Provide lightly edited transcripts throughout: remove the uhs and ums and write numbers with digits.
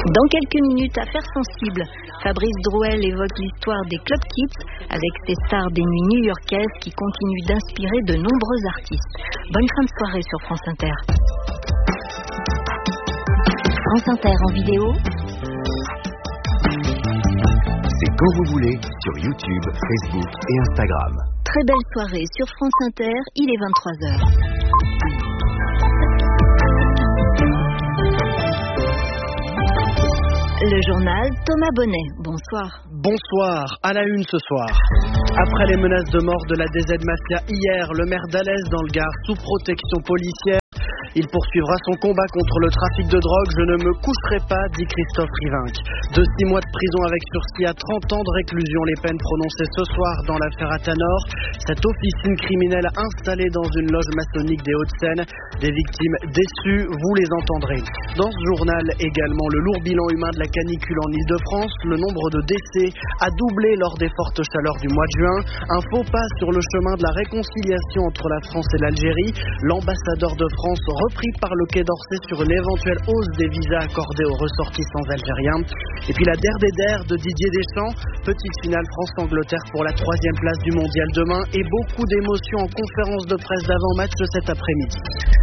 Dans quelques minutes, affaire sensible. Fabrice Drouel évoque l'histoire des Club Kids avec ces stars des nuits new-yorkaises qui continuent d'inspirer de nombreux artistes. Bonne fin de soirée sur France Inter. France Inter en vidéo. C'est quand vous voulez sur YouTube, Facebook et Instagram. Très belle soirée sur France Inter, il est 23h. Le journal Thomas Bonnet, bonsoir. Bonsoir, à la une ce soir. Après les menaces de mort de la DZ Mafia hier, le maire d'Alès dans le Gard sous protection policière. Il poursuivra son combat contre le trafic de drogue. Je ne me coucherai pas, dit Christophe Rivinc. De 6 mois de prison avec sursis à 30 ans de réclusion, les peines prononcées ce soir dans l'affaire Atanor. Cette officine criminelle installée dans une loge maçonnique des Hauts-de-Seine. Des victimes déçues, vous les entendrez. Dans ce journal également, le lourd bilan humain de la canicule en Ile-de-France. Le nombre de décès a doublé lors des fortes chaleurs du mois de juin. Un faux pas sur le chemin de la réconciliation entre la France et l'Algérie. L'ambassadeur de France repris par le Quai d'Orsay sur une éventuelle hausse des visas accordés aux ressortissants algériens. Et puis la der des der de Didier Deschamps. Petite finale France-Angleterre pour la 3e place du mondial demain. Et beaucoup d'émotions en conférence de presse d'avant-match cet après-midi.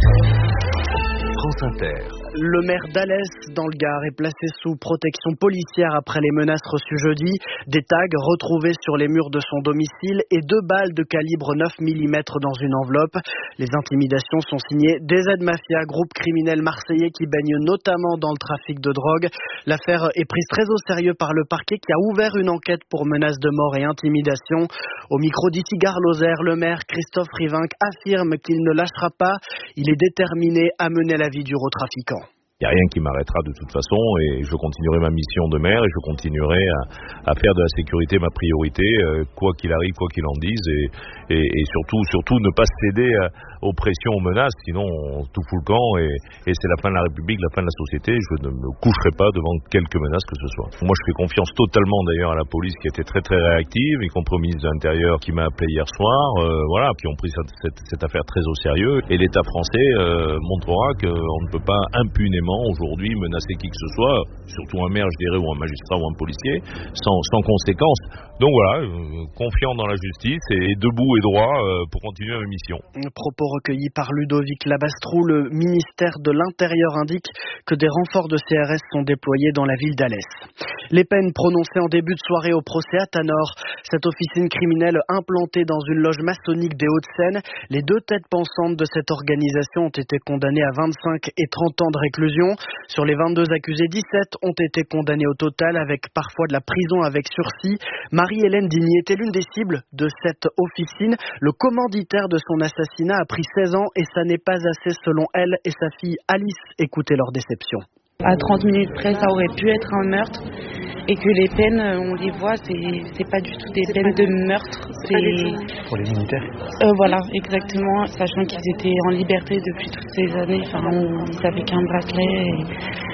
France Inter. Le maire d'Alès dans le Gard est placé sous protection policière après les menaces reçues jeudi. Des tags retrouvés sur les murs de son domicile et 2 balles de calibre 9 mm dans une enveloppe. Les intimidations sont signées DZ Mafia, groupe criminel marseillais qui baigne notamment dans le trafic de drogue. L'affaire est prise très au sérieux par le parquet qui a ouvert une enquête pour menaces de mort et intimidation. Au micro d'ici Gare-Lozère, le maire Christophe Rivinc affirme qu'il ne lâchera pas. Il est déterminé à mener la vie du trafiquant. Il n'y a rien qui m'arrêtera de toute façon et je continuerai ma mission de maire et je continuerai à faire de la sécurité ma priorité, quoi qu'il arrive, quoi qu'il en dise et surtout ne pas céder aux pressions, aux menaces, sinon on tout fout le camp et c'est la fin de la République, la fin de la société. Je ne me coucherai pas devant quelque menace que ce soit. Moi je fais confiance totalement d'ailleurs à la police qui a été très très réactive, y compris au ministre de l'Intérieur qui m'a appelé hier soir, qui ont pris cette affaire très au sérieux et l'État français montrera qu'on ne peut pas impunément aujourd'hui menacer qui que ce soit, surtout un maire je dirais ou un magistrat ou un policier, sans conséquence. Donc voilà, confiant dans la justice et debout et droit pour continuer ma mission. Propos recueillis par Ludovic Labastrou, le ministère de l'Intérieur indique que des renforts de CRS sont déployés dans la ville d'Alès. Les peines prononcées en début de soirée au procès Atanor, cette officine criminelle implantée dans une loge maçonnique des Hauts-de-Seine. Les 2 têtes pensantes de cette organisation ont été condamnées à 25 et 30 ans de réclusion. Sur les 22 accusés, 17 ont été condamnés au total avec parfois de la prison avec sursis. Marie-Hélène Digny était l'une des cibles de cette officine. Le commanditaire de son assassinat a pris 16 ans et ça n'est pas assez selon elle et sa fille Alice. Écoutez leur déception. À 30 minutes près, ça aurait pu être un meurtre et que les peines, on les voit, c'est pas du tout des peines de meurtre. C'est pour les militaires. Voilà, exactement, sachant qu'ils étaient en liberté depuis toutes ces années. Enfin, ils avaient qu'un bracelet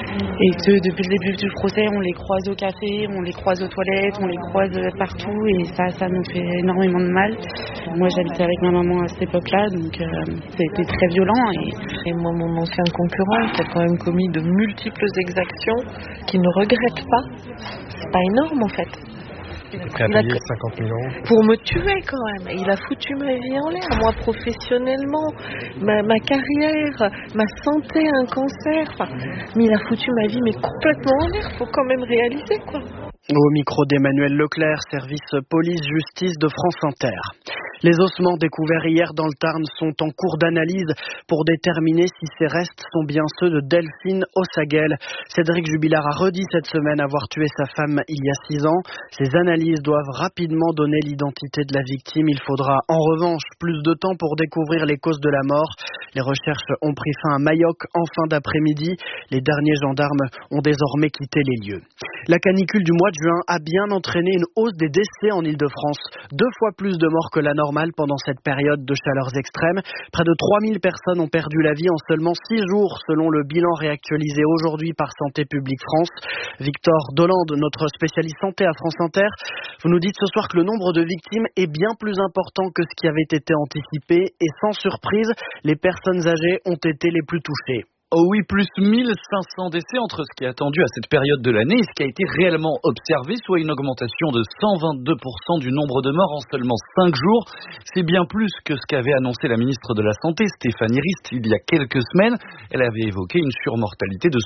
et que depuis le début du procès, on les croise au café, on les croise aux toilettes, on les croise partout et ça nous fait énormément de mal. Moi, j'habitais avec ma maman à cette époque-là, donc c'était très violent. Et moi, mon ancien concurrent qui a quand même commis de multiples exactions, qui ne regrette pas, c'est pas énorme en fait. Il est prêt à payer 50 000 euros pour me tuer quand même. Il a foutu ma vie en l'air, moi professionnellement, ma carrière, ma santé, un cancer. Mais il a foutu ma vie mais complètement en l'air. Faut quand même réaliser quoi. Au micro d'Emmanuel Leclerc, service police-justice de France Inter. Les ossements découverts hier dans le Tarn sont en cours d'analyse pour déterminer si ces restes sont bien ceux de Delphine Ossaguel. Cédric Jubilard a redit cette semaine avoir tué sa femme il y a 6 ans. Ces analyses doivent rapidement donner l'identité de la victime. Il faudra en revanche plus de temps pour découvrir les causes de la mort. Les recherches ont pris fin à Mayoc en fin d'après-midi. Les derniers gendarmes ont désormais quitté les lieux. La canicule du mois de juin a bien entraîné une hausse des décès en Ile-de-France. 2 fois plus de morts que la normale pendant cette période de chaleurs extrêmes. Près de 3000 personnes ont perdu la vie en seulement 6 jours, selon le bilan réactualisé aujourd'hui par Santé publique France. Victor Dolande, notre spécialiste santé à France Inter, vous nous dites ce soir que le nombre de victimes est bien plus important que ce qui avait été anticipé et sans surprise, les personnes âgées ont été les plus touchées. Oh oui, plus 1500 décès entre ce qui est attendu à cette période de l'année et ce qui a été réellement observé, soit une augmentation de 122% du nombre de morts en seulement 5 jours. C'est bien plus que ce qu'avait annoncé la ministre de la Santé, Stéphanie Rist, il y a quelques semaines. Elle avait évoqué une surmortalité de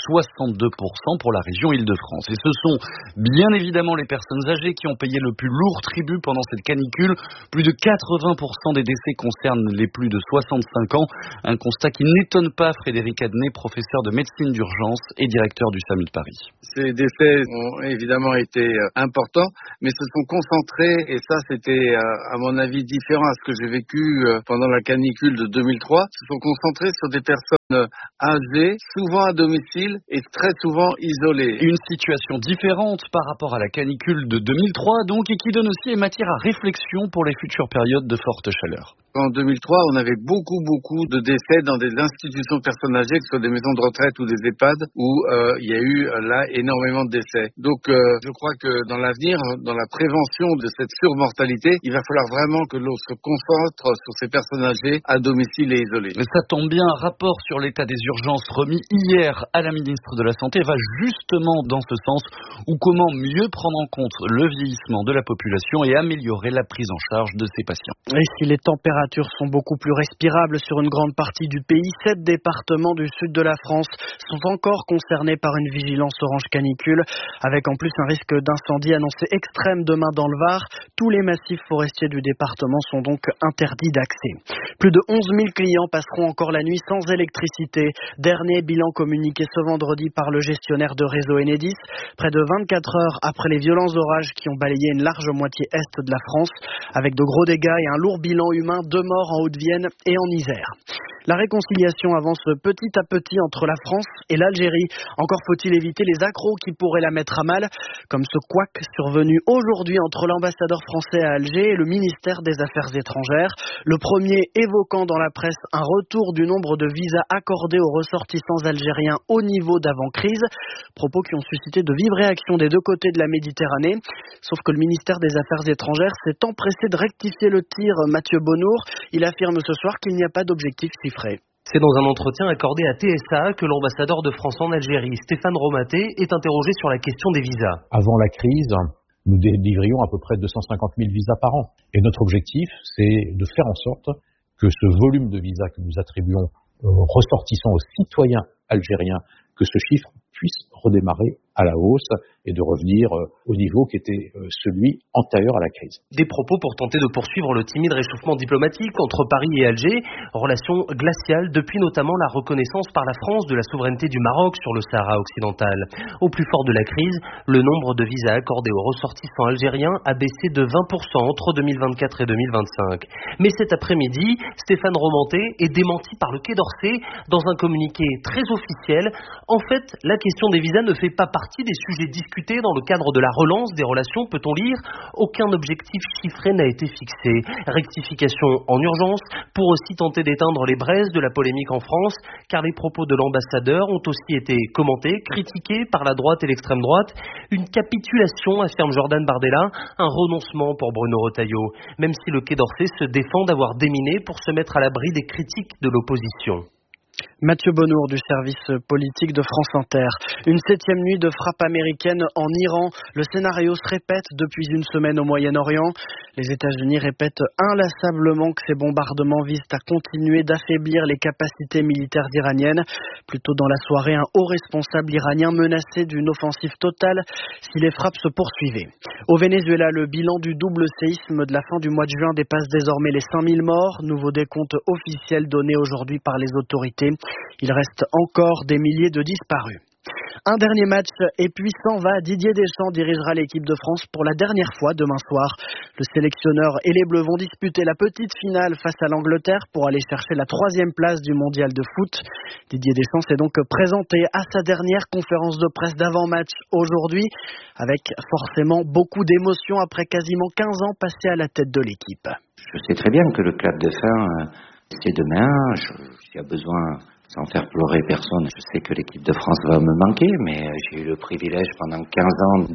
62% pour la région Île-de-France. Et ce sont bien évidemment les personnes âgées qui ont payé le plus lourd tribut pendant cette canicule. Plus de 80% des décès concernent les plus de 65 ans. Un constat qui n'étonne pas Frédéric Adnet, professeur de médecine d'urgence et directeur du SAMU de Paris. Ces décès ont évidemment été importants, mais se sont concentrés, et ça c'était à mon avis différent à ce que j'ai vécu pendant la canicule de 2003, se sont concentrés sur des personnes âgées, souvent à domicile et très souvent isolées. Une situation différente par rapport à la canicule de 2003 donc, et qui donne aussi matière à réflexion pour les futures périodes de forte chaleur. En 2003, on avait beaucoup de décès dans des institutions de personnes âgées, que ce soit des maisons de retraite ou des EHPAD, où il y a eu là énormément de décès. Donc je crois que dans l'avenir, dans la prévention de cette surmortalité, il va falloir vraiment que l'on se concentre sur ces personnes âgées à domicile et isolées. Ça tombe bien, un rapport sur l'état des urgences remis hier à la ministre de la Santé va justement dans ce sens, ou comment mieux prendre en compte le vieillissement de la population et améliorer la prise en charge de ces patients. Et si les températures sont beaucoup plus respirables sur une grande partie du pays, 7 départements du sud de la France sont encore concernés par une vigilance orange canicule, avec en plus un risque d'incendie annoncé extrême demain dans le Var. Tous les massifs forestiers du département sont donc interdits d'accès. Plus de 11 000 clients passeront encore la nuit sans électricité. Dernier bilan communiqué ce vendredi par le gestionnaire de réseau Enedis, près de 24 heures après les violents orages qui ont balayé une large moitié est de la France, avec de gros dégâts et un lourd bilan humain, 2 morts en Haute-Vienne et en Isère. La réconciliation avance petit à petit entre la France et l'Algérie. Encore faut-il éviter les accros qui pourraient la mettre à mal, comme ce couac survenu aujourd'hui entre l'ambassadeur français à Alger et le ministère des Affaires étrangères. Le premier évoquant dans la presse un retour du nombre de visas accordés aux ressortissants algériens au niveau d'avant-crise. Propos qui ont suscité de vives réactions des deux côtés de la Méditerranée. Sauf que le ministère des Affaires étrangères s'est empressé de rectifier le tir. Mathieu Bonnour, il affirme ce soir qu'il n'y a pas d'objectif chiffré. C'est dans un entretien accordé à TSA que l'ambassadeur de France en Algérie, Stéphane Romaté, est interrogé sur la question des visas. Avant la crise, nous délivrions à peu près 250 000 visas par an. Et notre objectif, c'est de faire en sorte que ce volume de visas que nous attribuons aux ressortissants, aux citoyens algériens, que ce chiffre puisse redémarrer à la hausse et de revenir au niveau qui était celui antérieur à la crise. Des propos pour tenter de poursuivre le timide réchauffement diplomatique entre Paris et Alger, relation glaciale depuis notamment la reconnaissance par la France de la souveraineté du Maroc sur le Sahara occidental. Au plus fort de la crise, le nombre de visas accordés aux ressortissants algériens a baissé de 20% entre 2024 et 2025. Mais cet après-midi, Stéphane Romaté est démenti par le Quai d'Orsay dans un communiqué très officiel. En fait, la question des visas ne fait pas partie des sujets discutés dans le cadre de la relance des relations, peut-on lire. Aucun objectif chiffré n'a été fixé. Rectification en urgence pour aussi tenter d'éteindre les braises de la polémique en France, car les propos de l'ambassadeur ont aussi été commentés, critiqués par la droite et l'extrême droite. Une capitulation, affirme Jordan Bardella, un renoncement pour Bruno Retailleau, même si le Quai d'Orsay se défend d'avoir déminé pour se mettre à l'abri des critiques de l'opposition. Mathieu Bonnour du service politique de France Inter. Une 7e nuit de frappe américaine en Iran. Le scénario se répète depuis une semaine au Moyen-Orient. Les États-Unis répètent inlassablement que ces bombardements visent à continuer d'affaiblir les capacités militaires iraniennes. Plus tôt dans la soirée, un haut responsable iranien menaçait d'une offensive totale si les frappes se poursuivaient. Au Venezuela, le bilan du double séisme de la fin du mois de juin dépasse désormais les 5000 morts. Nouveau décompte officiel donné aujourd'hui par les autorités. Il reste encore des milliers de disparus. Un dernier match et puis s'en va. Didier Deschamps dirigera l'équipe de France pour la dernière fois demain soir. Le sélectionneur et les Bleus vont disputer la petite finale face à l'Angleterre pour aller chercher la 3e place du mondial de foot. Didier Deschamps s'est donc présenté à sa dernière conférence de presse d'avant-match aujourd'hui, avec forcément beaucoup d'émotions après quasiment 15 ans passés à la tête de l'équipe. Je sais très bien que le clap de fin, c'est demain. S'il y a besoin... Sans faire pleurer personne, je sais que l'équipe de France va me manquer, mais j'ai eu le privilège pendant 15 ans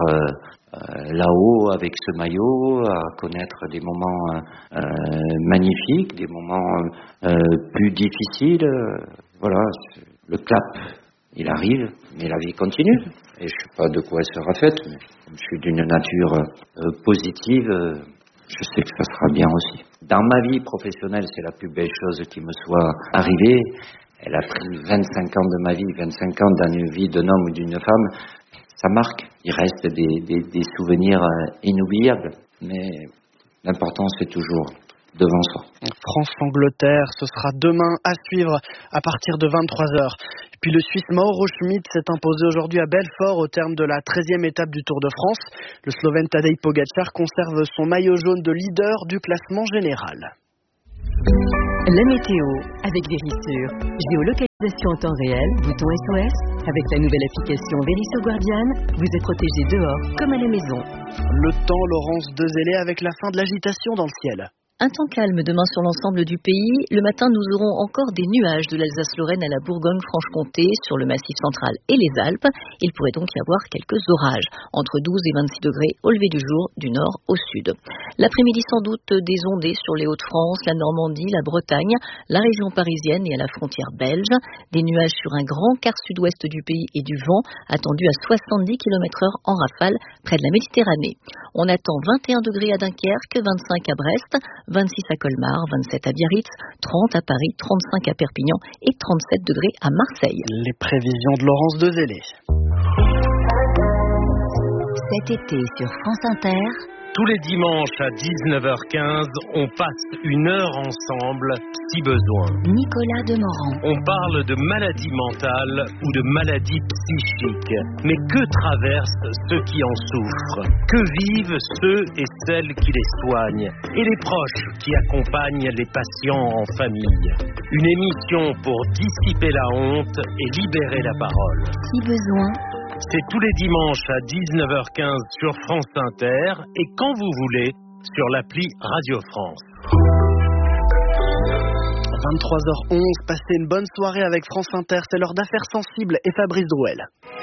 d'être là-haut avec ce maillot, à connaître des moments magnifiques, des moments plus difficiles. Voilà, Le clap, il arrive, mais la vie continue. Et je ne sais pas de quoi elle sera faite, mais comme je suis d'une nature positive, je sais que ça sera bien aussi. Dans ma vie professionnelle, c'est la plus belle chose qui me soit arrivée. Elle a pris 25 ans de ma vie, 25 ans dans une vie d'un homme ou d'une femme. Ça marque. Il reste des souvenirs inoubliables. Mais l'important, c'est toujours devant soi. France-Angleterre, ce sera demain à suivre à partir de 23h. Puis le Suisse Mauro Schmid s'est imposé aujourd'hui à Belfort au terme de la 13e étape du Tour de France. Le Slovène Tadej Pogačar conserve son maillot jaune de leader du classement général. La météo avec Verisure. Géolocalisation en temps réel, bouton SOS. Avec la nouvelle application Verisure Guardian, vous êtes protégé dehors comme à la maison. Le temps, Laurence Dezellé, avec la fin de l'agitation dans le ciel. Un temps calme demain sur l'ensemble du pays. Le matin, nous aurons encore des nuages de l'Alsace-Lorraine à la Bourgogne-Franche-Comté, sur le Massif central et les Alpes. Il pourrait donc y avoir quelques orages, entre 12 et 26 degrés au lever du jour, du nord au sud. L'après-midi, sans doute des ondées sur les Hauts-de-France, la Normandie, la Bretagne, la région parisienne et à la frontière belge. Des nuages sur un grand quart sud-ouest du pays et du vent, attendu à 70 km/h en rafale près de la Méditerranée. On attend 21 degrés à Dunkerque, 25 à Brest, 26 à Colmar, 27 à Biarritz, 30 à Paris, 35 à Perpignan et 37 degrés à Marseille. Les prévisions de Laurence Dezellé. Cet été sur France Inter, tous les dimanches à 19h15, on passe une heure ensemble, si besoin. Nicolas Demorand. On parle de maladies mentales ou de maladies psychiques. Mais que traversent ceux qui en souffrent? Que vivent ceux et celles qui les soignent? Et les proches qui accompagnent les patients en famille? Une émission pour dissiper la honte et libérer la parole. Si besoin. C'est tous les dimanches à 19h15 sur France Inter et quand vous voulez sur l'appli Radio France. 23h11, passez une bonne soirée avec France Inter. C'est l'heure d'Affaires sensibles et Fabrice Drouel.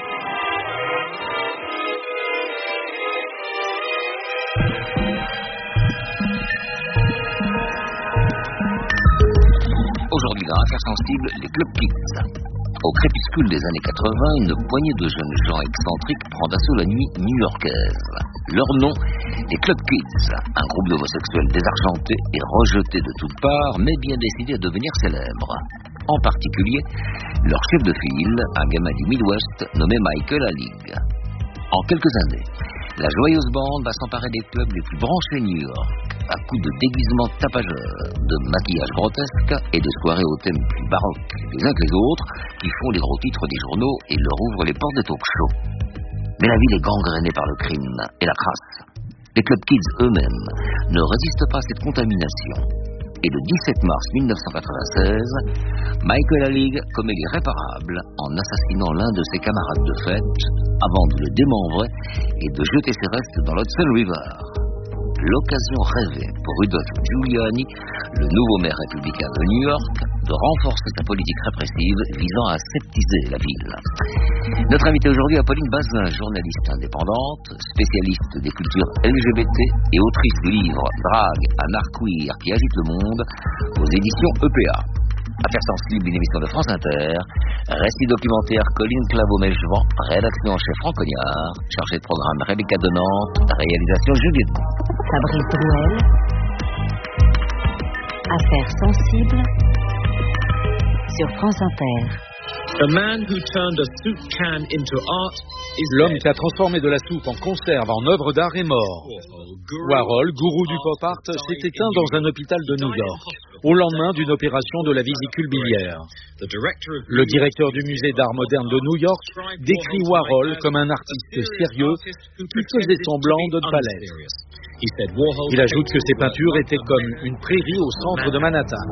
Aujourd'hui dans Affaires sensibles, les Club Kids. Au crépuscule des années 80, une poignée de jeunes gens excentriques prend d'assaut la nuit new-yorkaise. Leur nom, les Club Kids, un groupe d'homosexuels désargentés et rejetés de toutes parts, mais bien décidés à devenir célèbres. En particulier, leur chef de file, un gamin du Midwest nommé Michael Alig. En quelques années, la joyeuse bande va s'emparer des clubs les plus branchés New York, à coups de déguisements tapageurs, de maquillage grotesque et de soirées au thème plus baroque les uns que les autres, qui font les gros titres des journaux et leur ouvrent les portes des talk-shows. Mais la ville est gangrénée par le crime et la crasse. Les Club Kids eux-mêmes ne résistent pas à cette contamination. Et le 17 mars 1996, Michael Alig commet l'irréparable en assassinant l'un de ses camarades de fête avant de le démembrer et de jeter ses restes dans l'Hudson River. L'occasion rêvée pour Rudolph Giuliani, le nouveau maire républicain de New York, de renforcer sa politique répressive visant à aseptiser la ville. Notre invitée aujourd'hui est Pauline Bazin, journaliste indépendante, spécialiste des cultures LGBT et autrice du livre Drague, un art queer qui agite le monde aux éditions EPA. Affaires sensibles, une émission de France Inter, récit documentaire Colline Claveau-Melchevant, rédaction en chef Franck Cognard, chargé de programme Rebecca de Nantes, réalisation Juliette. Fabrice Drouel. Affaires sensibles sur France Inter. L'homme qui a transformé de la soupe en conserve en œuvre d'art est mort. Warhol, gourou du pop art, s'est éteint dans un hôpital de New York, au lendemain d'une opération de la vésicule biliaire. Le directeur du musée d'art moderne de New York décrit Warhol comme un artiste sérieux qui faisait semblant de ne pas l'être. Il ajoute que ses peintures étaient comme une prairie au centre de Manhattan.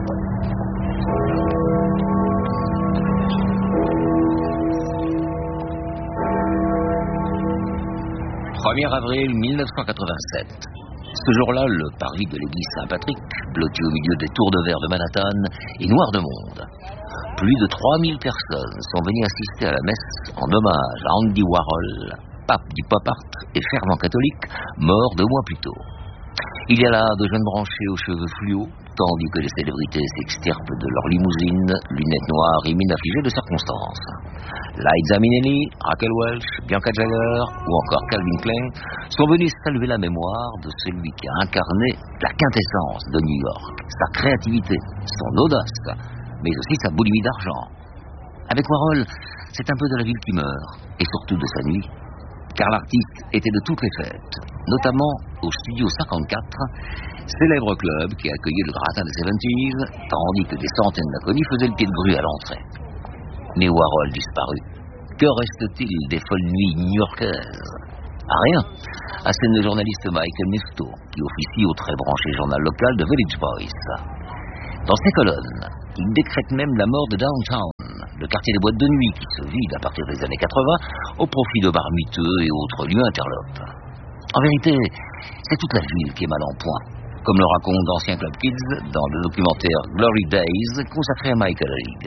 1er avril 1987. Ce jour-là, le parvis de l'église Saint-Patrick, blotti au milieu des tours de verre de Manhattan, est noir de monde. Plus de 3000 personnes sont venues assister à la messe en hommage à Andy Warhol, pape du pop art et fervent catholique, mort 2 mois plus tôt. Il y a là de jeunes branchés aux cheveux fluo, tandis que les célébrités s'extirpent de leurs limousines, lunettes noires et mines affligées de circonstances. Liza Minnelli, Raquel Welch, Bianca Jagger ou encore Calvin Klein sont venus saluer la mémoire de celui qui a incarné la quintessence de New York, sa créativité, son audace, mais aussi sa boulimie d'argent. Avec Warhol, c'est un peu de la ville qui meurt, et surtout de sa nuit, car l'artiste était de toutes les fêtes, notamment au Studio 54, célèbre club qui accueillait le gratin des 70s, tandis que des centaines d'inconnus faisaient le pied de grue à l'entrée. Mais Warhol disparut. Que reste-t-il des folles nuits new-yorkaises? Rien, à celle le journaliste Michael Misto, qui officie au très branché journal local de Village Voice. Dans ses colonnes, il décrète même la mort de Downtown, le quartier des boîtes de nuit qui se vide à partir des années 80 au profit de bars miteux et autres lieux interlopes. En vérité, c'est toute la ville qui est mal en point, comme le racontent d'anciens Club Kids dans le documentaire Glory Days consacré à Michael League.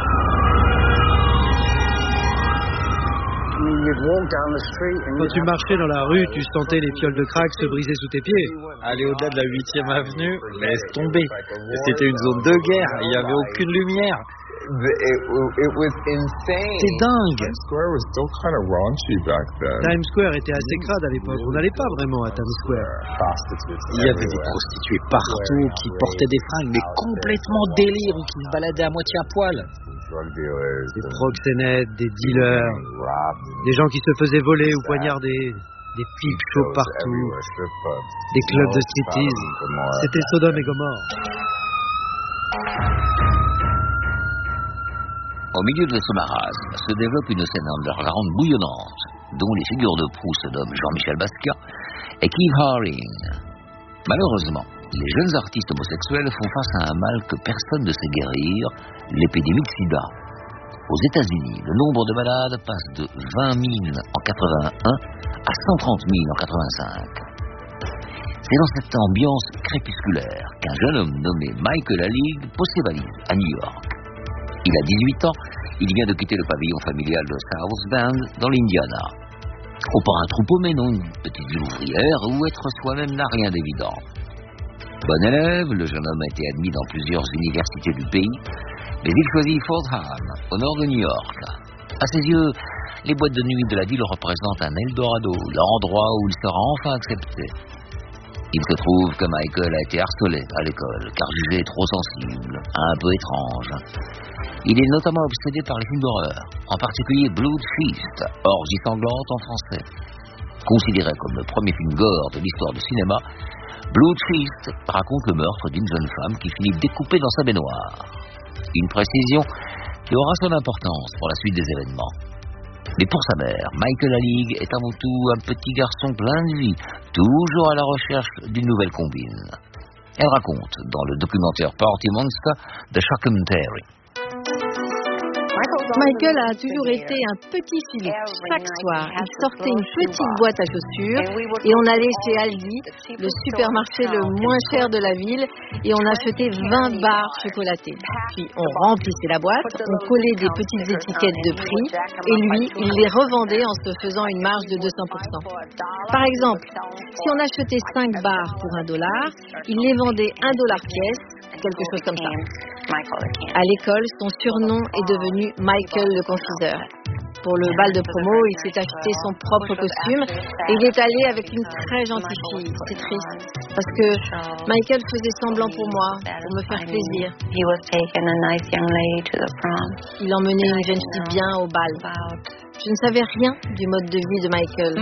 Quand tu marchais dans la rue, tu sentais les fioles de crack se briser sous tes pieds. Aller au-delà de la 8e avenue, laisse tomber. C'était une zone de guerre, il n'y avait aucune lumière. C'est dingue. Times Square était assez crade à l'époque. On n'allait pas vraiment à Times Square. Il y avait des prostituées partout qui portaient des fringues, mais complètement délire, ou qui se baladaient à moitié à poil. Des proxénètes, des dealers, des gens qui se faisaient voler ou poignarder, des peep shows partout, des clubs de striptease. C'était Sodome et Gomorrhe. Au milieu de ce marasme se développe une scène underground bouillonnante, dont les figures de proue se nomment Jean-Michel Basquiat et Keith Haring. Malheureusement, les jeunes artistes homosexuels font face à un mal que personne ne sait guérir, l'épidémie de sida. Aux États-Unis, le nombre de malades passe de 20 000 en 81 à 130 000 en 85. C'est dans cette ambiance crépusculaire qu'un jeune homme nommé Michael Alig pose ses valises à New York. Il a 18 ans, il vient de quitter le pavillon familial de South Bend dans l'Indiana. Au pas un troupeau, mais non une petite ville ouvrière où être soi-même n'a rien d'évident. Bon élève, le jeune homme a été admis dans plusieurs universités du pays, mais il choisit Fordham, au nord de New York. À ses yeux, les boîtes de nuit de la ville représentent un Eldorado, l'endroit où il sera enfin accepté. Il se trouve que Michael a été harcelé à l'école, car jugé trop sensible, un peu étrange. Il est notamment obsédé par les films d'horreur, en particulier Blood Feast, orgie sanglante en français. Considéré comme le premier film gore de l'histoire du cinéma, Blood Feast raconte le meurtre d'une jeune femme qui finit découpée dans sa baignoire. Une précision qui aura son importance pour la suite des événements. Mais pour sa mère, Michael Alig est avant tout un petit garçon plein de vie, toujours à la recherche d'une nouvelle combine. Elle raconte dans le documentaire Party Monster de Shockumentary. Michael a toujours été un petit Philippe. Chaque soir, il sortait une petite boîte à chaussures et on allait chez Aldi, le supermarché le moins cher de la ville, et on achetait 20 barres chocolatées. Puis on remplissait la boîte, on collait des petites étiquettes de prix et lui, il les revendait en se faisant une marge de 200%. Par exemple, si on achetait 5 barres pour $1, il les vendait $1 pièce, quelque chose comme ça. À l'école, son surnom est devenu Michael le confiseur. Pour le bal de promo, il s'est acheté son propre costume et il est allé avec une très gentille fille. C'est triste, parce que Michael faisait semblant pour moi, pour me faire plaisir. Il emmenait une jeune fille bien au bal. Je ne savais rien du mode de vie de Michael.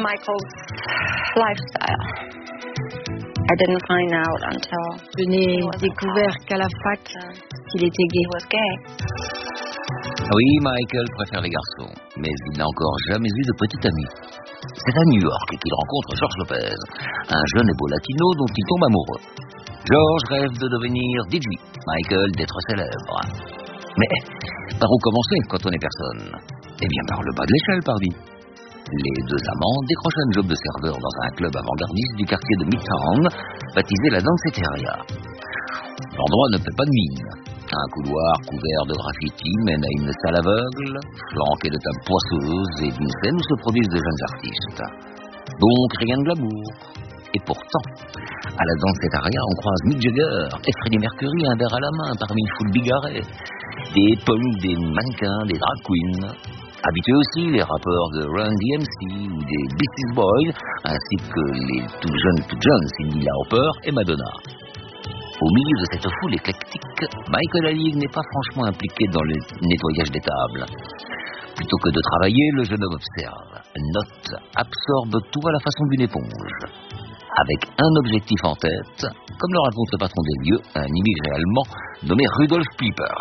Je n'ai découvert qu'à la fac qu'il était gay. Oui, Michael préfère les garçons, mais il n'a encore jamais eu de petite amie. C'est à New York qu'il rencontre George Lopez, un jeune et beau latino dont il tombe amoureux. George rêve de devenir DJ, Michael d'être célèbre. Mais par où commencer quand on est personne? Eh bien par le bas de l'échelle, pardi. Les deux amants décrochent un job de serveur dans un club avant-gardiste du quartier de Midtown, baptisé la Danceteria. L'endroit ne fait pas de mine. Un couloir couvert de graffiti mène à une salle aveugle, flanquée de tables poisseuses et d'une scène où se produisent de jeunes artistes. Donc rien de glamour. Et pourtant, à la Dancetaria, on croise Mick Jagger et Freddie Mercury, un verre à la main parmi une foule bigarrée. Des punks, des mannequins, des drag queens. Habitués aussi, les rappeurs de Run DMC ou des Beastie Boys, ainsi que les tout jeunes Cyndi Lauper et Madonna. Au milieu de cette foule éclectique, Michael Alig n'est pas franchement impliqué dans le nettoyage des tables. Plutôt que de travailler, le jeune homme observe, note, absorbe tout à la façon d'une éponge. Avec un objectif en tête, comme le raconte le patron des lieux, un immigré allemand nommé Rudolf Pieper.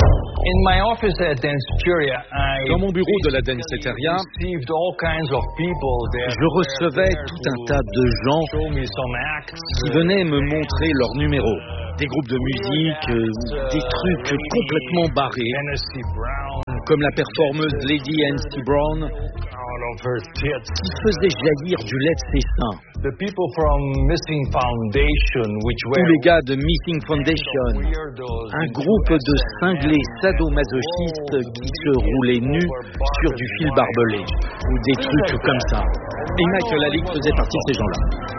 Dans mon bureau de la Dancetaria, je recevais tout un tas de gens qui venaient me montrer leurs numéros. Des groupes de musique, des trucs complètement barrés, comme la performeuse Lady Nancy Brown, qui faisait jaillir du lait de ses seins. Tous les gars de Missing Foundation, un groupe de cinglés sadomasochistes qui se roulaient nus sur du fil barbelé, ou des trucs comme ça. Et Michael Alig faisait partie de ces gens-là.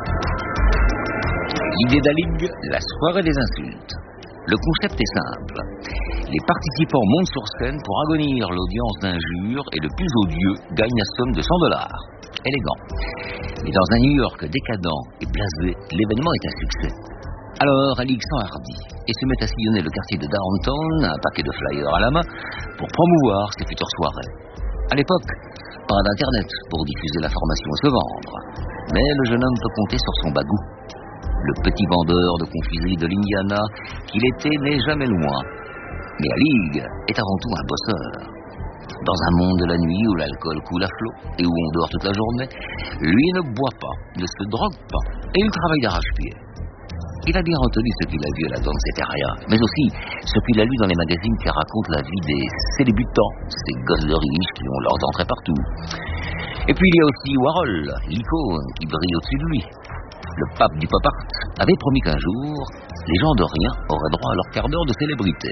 L'idée d'Alig, la soirée des insultes. Le concept est simple. Les participants montent sur scène pour agonir l'audience d'injures et le plus odieux gagne la somme de $100. Élégant. Mais dans un New York décadent et blasé, l'événement est un succès. Alors Alig s'enhardit et se met à sillonner le quartier de Downtown, un paquet de flyers à la main, pour promouvoir ses futures soirées. À l'époque, pas d'internet pour diffuser l'information et se vendre. Mais le jeune homme peut compter sur son bagou. Le petit vendeur de confiserie de l'Indiana qu'il était n'est jamais loin. Mais Alig est avant tout un bosseur. Dans un monde de la nuit où l'alcool coule à flot et où on dort toute la journée, lui ne boit pas, ne se drogue pas et il travaille d'arrache-pied. Il a bien retenu ce qu'il a vu à la Dancetaria, mais aussi ce qu'il a lu dans les magazines qui racontent la vie des célébutants, ces gosses de riches qui ont leurs entrées partout. Et puis il y a aussi Warhol, l'icône qui brille au-dessus de lui. Le pape du pop art avait promis qu'un jour, les gens de rien auraient droit à leur quart d'heure de célébrité.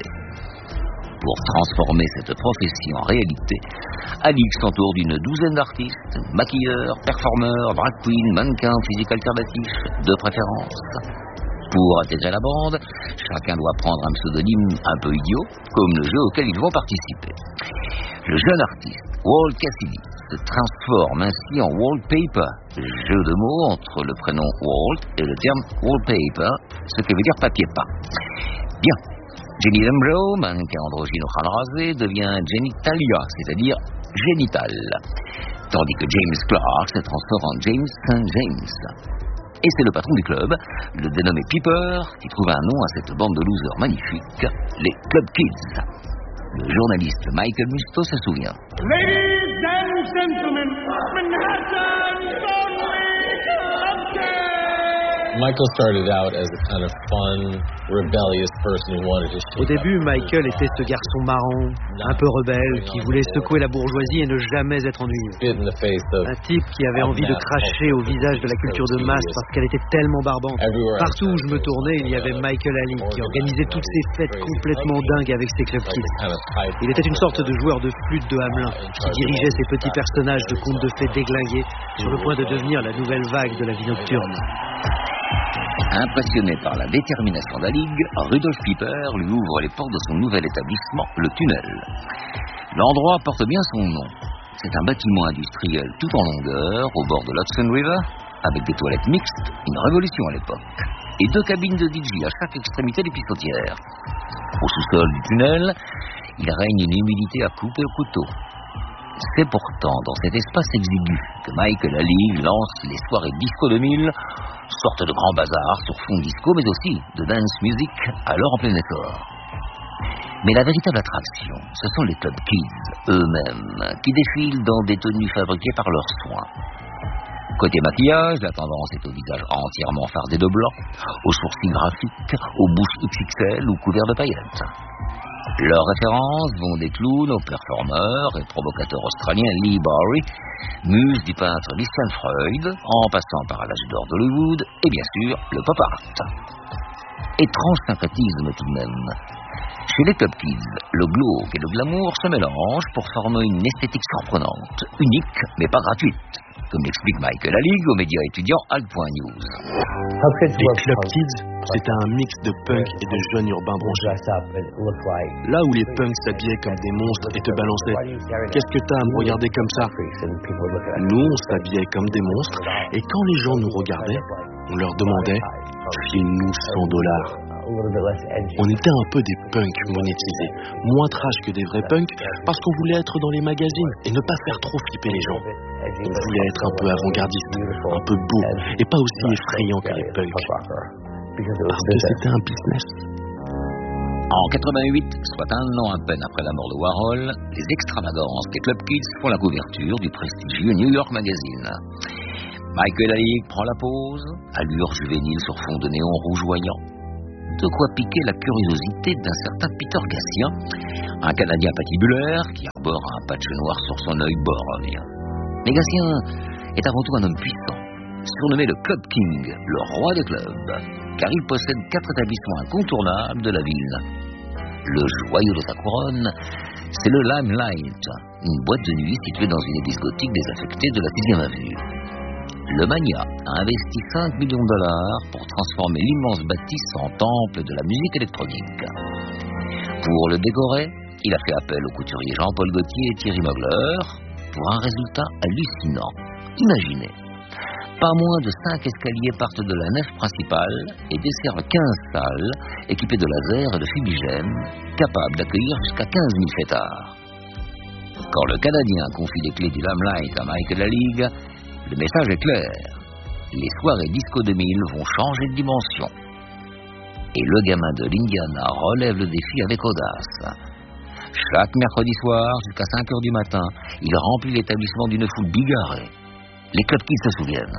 Pour transformer cette prophétie en réalité, Alig s'entoure d'une douzaine d'artistes, maquilleurs, performeurs, drag queens, mannequins, physiques alternatifs, de préférence. Pour intégrer la bande, chacun doit prendre un pseudonyme un peu idiot, comme le jeu auquel ils vont participer. Le jeune artiste, Walt Cassidy, se transforme ainsi en Wallpaper, jeu de mots entre le prénom Walt et le terme wallpaper, ce qui veut dire papier peint. Bien, Jenny Lembrow, mannequin androgyne au crâne rasé, devient Genitalia, c'est-à-dire génital, tandis que James Clark se transforme en James St. James. Et c'est le patron du club, le dénommé Pieper, qui trouve un nom à cette bande de losers magnifiques, les Club Kids. Le journaliste Michael Musto se souvient. Ladies and gentlemen, Manhattan's only Club Kids! Michael started out as a kind of fun, rebellious person who wanted to shake. Au début, Michael était ce garçon marrant, un peu rebelle, qui voulait secouer la bourgeoisie et ne jamais être ennuyeux. Un type qui avait envie de cracher au visage de la culture de masse parce qu'elle était tellement barbante. Partout où je me tournais, il y avait Michael Alig qui organisait toutes ces fêtes complètement dingues avec ses club kids. Il était une sorte de joueur de flûte de Hamelin qui dirigeait ces petits personnages de contes de fées déglingués sur le point de devenir la nouvelle vague de la vie nocturne. Impressionné par la détermination d'Alig, Rudolf Pieper lui ouvre les portes de son nouvel établissement, le Tunnel. L'endroit porte bien son nom. C'est un bâtiment industriel tout en longueur, au bord de l'Hudson River, avec des toilettes mixtes, une révolution à l'époque, et 2 cabines de DJ à chaque extrémité des pissotières. Au sous-sol du tunnel, il règne une humidité à couper au couteau. C'est pourtant dans cet espace exigu que Michael Alig lance les soirées Disco 2000, sorte de grand bazar sur fond disco, mais aussi de dance music, alors en plein essor. Mais la véritable attraction, ce sont les Club Kids eux-mêmes, qui défilent dans des tenues fabriquées par leurs soins. Côté maquillage, la tendance est au visage entièrement fardé de blanc, aux sourcils graphiques, aux bouches XXL ou couverts de paillettes. Leurs références vont des clowns aux performeurs et provocateurs australiens Lee Bowery, muse du peintre Lucian Freud, en passant par l'âge d'or d'Hollywood et bien sûr le pop art. Étrange syncrétisme tout de même. Chez les Club Kids, le glauque et le glamour se mélangent pour former une esthétique surprenante, unique mais pas gratuite. comme l'explique Michael Allig aux médias étudiants Alt.News. Les Club Kids, c'était un mix de punk et de jeunes urbains branchés. Là où les punks s'habillaient comme des monstres et te balançaient « Qu'est-ce que t'as à me regarder comme ça ?» Nous, on s'habillait comme des monstres, et quand les gens nous regardaient, on leur demandait « File-nous $100 ». On était un peu des punks monétisés, moins trash que des vrais punks, parce qu'on voulait être dans les magazines et ne pas faire trop flipper les gens. On voulait être un peu avant-gardiste, un peu beau, et pas aussi effrayant que les punks. Parce que c'était un business. En 88, soit un an à peine après la mort de Warhol, les extravagances des Club Kids font la couverture du prestigieux New York Magazine. Michael Allig prend la pose, allure juvénile sur fond de néon rougeoyant. De quoi piquer la curiosité d'un certain Peter Gatien, un Canadien patibulaire qui arbore un patch noir sur son œil borgne. Mais Gatien est avant tout un homme puissant, surnommé le Club King, le roi des clubs, car il possède 4 établissements incontournables de la ville. Le joyau de sa couronne, c'est le Limelight, une boîte de nuit située dans une église gothique désaffectée de la 6e avenue. Le Mania a investi $5 millions pour transformer l'immense bâtisse en temple de la musique électronique. Pour le décorer, il a fait appel aux couturiers Jean-Paul Gaultier et Thierry Mugler pour un résultat hallucinant. Imaginez, pas moins de 5 escaliers partent de la nef principale et desservent 15 salles équipées de lasers et de fumigènes, capables d'accueillir jusqu'à 15 000 fêtards. Quand le Canadien confie les clés du Limelight à Michael Allig, le message est clair. Les soirées Disco 2000 vont changer de dimension. Et le gamin de l'Indiana relève le défi avec audace. Chaque mercredi soir, jusqu'à 5h du matin, il remplit l'établissement d'une foule bigarrée. Les Club Kids se souviennent.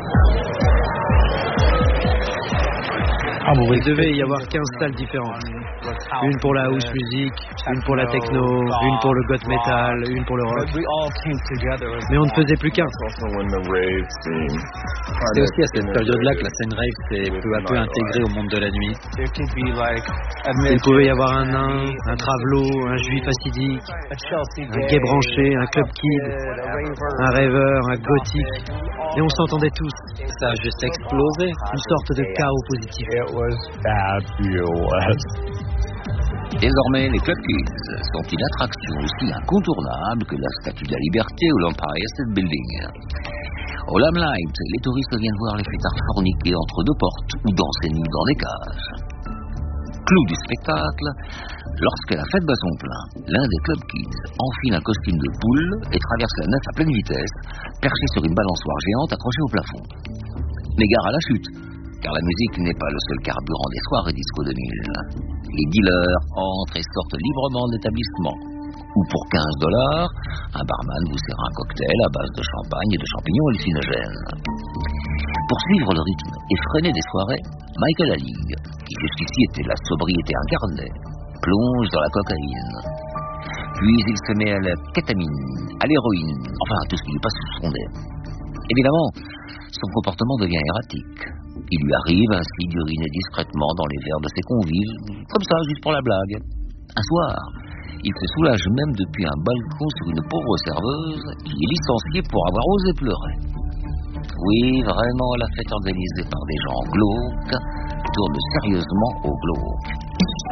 Il devait y avoir 15 salles différentes. Une pour la house music, une pour la techno, une pour le goth metal, une pour le rock. Mais on ne faisait plus qu'un. C'est aussi à cette période-là que la scène rave s'est peu à peu intégrée au monde de la nuit. Il pouvait y avoir un nain, un travelo, un juif acidique, un gay branché, un club kid, un rêveur, un gothique. Et on s'entendait tous. Ça a juste explosé. Une sorte de chaos positif. Désormais, les Club Kids sont une attraction aussi incontournable que la Statue de la Liberté ou l'Empire State Building. Au Limelight, les touristes viennent voir les fêtards forniquer entre 2 portes ou danser nus dans des cages. Clou du spectacle, lorsque la fête bat son plein, l'un des Club Kids enfile un costume de poule et traverse la nef à pleine vitesse, perché sur une balançoire géante accrochée au plafond. Mais gare à la chute, car la musique n'est pas le seul carburant des soirées Disco 2000. Les dealers entrent et sortent librement de l'établissement. Ou pour $15, un barman vous sert un cocktail à base de champagne et de champignons hallucinogènes. Pour suivre le rythme effréné des soirées, Michael Allig, qui jusqu'ici était la sobriété incarnée, plonge dans la cocaïne. Puis il se met à la kétamine, à l'héroïne, enfin à tout ce qui lui passe sous son nez. Évidemment, son comportement devient erratique. Il lui arrive ainsi d'uriner discrètement dans les verres de ses convives, comme ça, juste pour la blague. Un soir, il se soulage même depuis un balcon sur une pauvre serveuse qui est licenciée pour avoir osé pleurer. Oui, vraiment, la fête organisée par des gens glauques tourne sérieusement au glauque.